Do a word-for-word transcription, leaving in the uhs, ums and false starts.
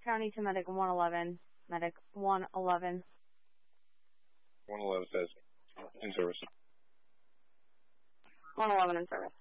County to Medic one eleven. Medic one eleven. one eleven says in service. one eleven in service.